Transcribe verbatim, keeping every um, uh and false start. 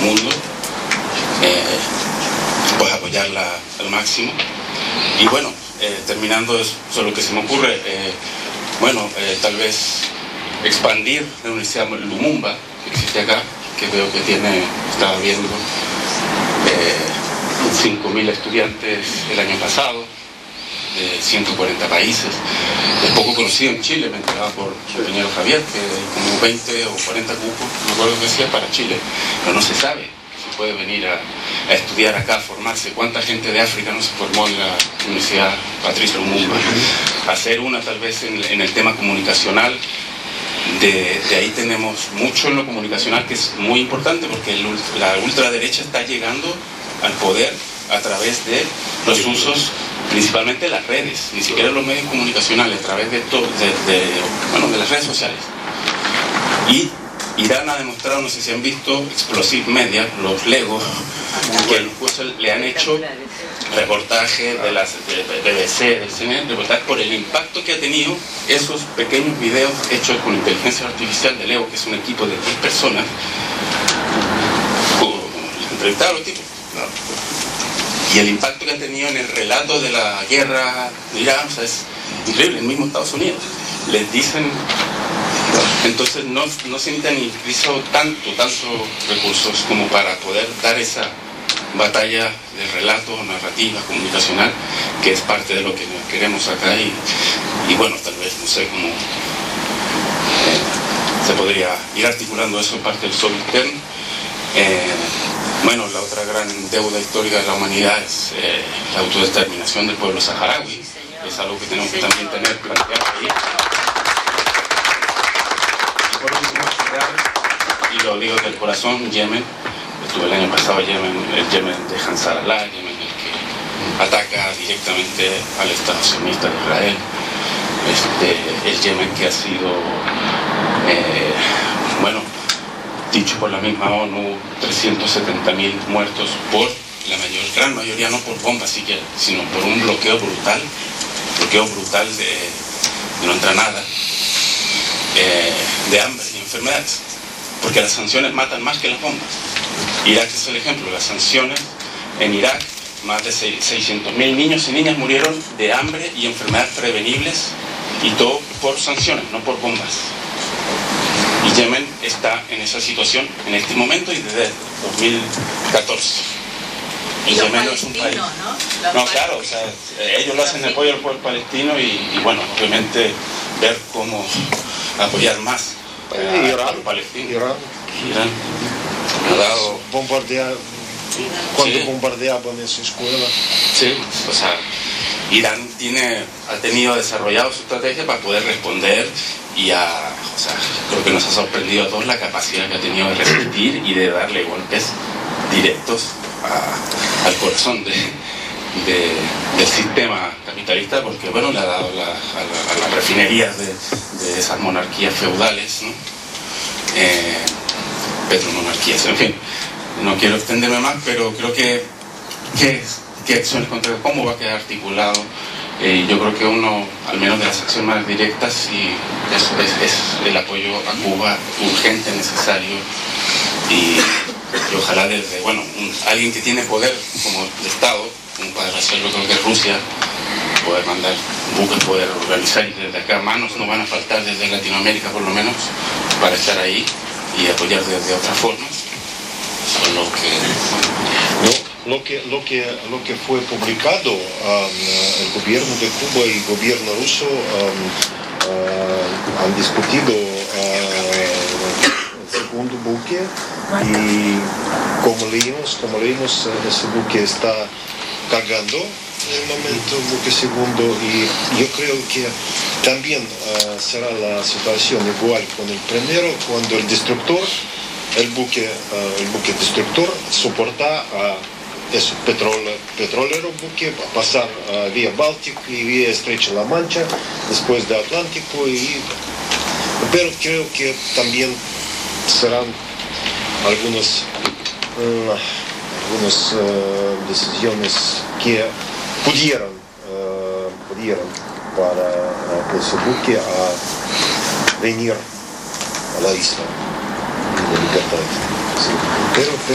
mundo, eh, pues apoyarla al máximo. Y bueno, eh, terminando eso, eso es lo que se me ocurre, eh, bueno, eh, tal vez expandir la Universidad Lumumba, que existe acá, que veo que tiene, estaba viendo, eh, cinco mil estudiantes el año pasado, de ciento cuarenta países. Es poco conocido en Chile, me enteraba por su compañero Javier, que hay como veinte o cuarenta cupos, no me acuerdo que decía, para Chile, pero no se sabe si puede venir a, a estudiar acá, a formarse. ¿Cuánta gente de África no se formó en la Universidad Patricio Lumumba? Hacer una tal vez en, en el tema comunicacional. De, de ahí tenemos mucho en lo comunicacional, que es muy importante, porque el, la ultraderecha está llegando al poder a través de los usos, principalmente las redes, ni siquiera los medios comunicacionales, a través de, todo, de, de, bueno, de las redes sociales. Y Irán ha demostrado, no sé si han visto, Explosive Media, los Legos, que incluso le han hecho reportajes de las de B B C, del C N N, reportajes por el impacto que ha tenido esos pequeños videos hechos con inteligencia artificial de Lego, que es un equipo de diez personas, entrevistados a los tipos, y el impacto que han tenido en el relato de la guerra de Irán, o sea, es increíble. En el mismo Estados Unidos les dicen. Entonces no, no se necesitan incluso tanto, tantos recursos como para poder dar esa batalla de relato, narrativa, comunicacional, que es parte de lo que queremos acá. Y, y bueno, tal vez, no sé cómo eh, se podría ir articulando eso en parte del sol interno. Eh, bueno, la otra gran deuda histórica de la humanidad es eh, la autodeterminación del pueblo saharaui. Es algo que tenemos que también tener planteado ahí. Por último, y lo digo del corazón, Yemen. Estuve el año pasado en Yemen, el Yemen de Ansarallah, Yemen el que ataca directamente al Estado sionista de Israel. Este, el Yemen que ha sido, eh, bueno, dicho por la misma ONU, trescientos setenta mil muertos por la mayor, gran mayoría, no por bombas siquiera, sino por un bloqueo brutal, bloqueo brutal de, de no entra nada. Eh, de hambre y enfermedades, porque las sanciones matan más que las bombas. Irak es el ejemplo. Las sanciones en Irak, más de seiscientos mil niños y niñas murieron de hambre y enfermedades prevenibles, y todo por sanciones, no por bombas. Y Yemen está en esa situación en este momento y desde dos mil catorce. Y Yemen no es un país. ¿no? No, claro, o sea, ellos lo hacen en apoyo al pueblo palestino y, y bueno, obviamente ver cómo apoyar más a, Irán, a los palestinos. Irán. Irán ha dado... Bombardear, cuando sí. bombardeaban esa escuela. Sí, o sea, Irán tiene, ha tenido desarrollado su estrategia para poder responder y a, o sea, creo que nos ha sorprendido a todos la capacidad que ha tenido de resistir y de darle golpes directos a, al corazón de, de, del sistema capitalista, porque bueno, le ha dado la, a, la, a las refinerías de, de esas monarquías feudales, ¿no? eh, petromonarquías, en fin, no quiero extenderme más, pero creo que qué, qué acciones contra, cómo va a quedar articulado. Eh, yo creo que uno, al menos de las acciones más directas, y eso es, es el apoyo a Cuba urgente, necesario, y, y ojalá desde, bueno, un, alguien que tiene poder como de Estado, como para hacerlo, creo que es Rusia, poder mandar buques, poder organizar, y desde acá manos no van a faltar, desde Latinoamérica por lo menos, para estar ahí y apoyar de, de otra forma, con lo que... No. Lo que, lo, que, lo que fue publicado, um, el gobierno de Cuba y el gobierno ruso um, uh, han discutido uh, el segundo buque, y como leímos, como leímos, ese buque está cargando en el momento, el buque segundo, y yo creo que también uh, será la situación igual con el primero, cuando el destructor, el buque, uh, el buque destructor soporta a es petróleo, petrolero buque, va a pasar uh, vía Báltico y vía Estrecha La Mancha, después de Atlántico, y, pero creo que también serán algunas, uh, algunas uh, decisiones que pudieran, uh, pudieran para uh, ese buque a venir a la isla de Libertad. Sí. Pero,